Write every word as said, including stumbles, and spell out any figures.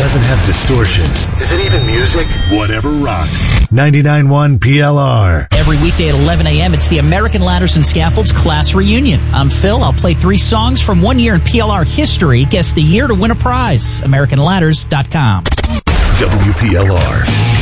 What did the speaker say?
doesn't have distortion. Is it even music? Whatever rocks. ninety-nine point one P L R. Every weekday at eleven a.m., it's the American Ladders and Scaffolds Class Reunion. I'm Phil. I'll play three songs from one year in P L R history. Guess the year to win a prize. American Ladders dot com. W P L R.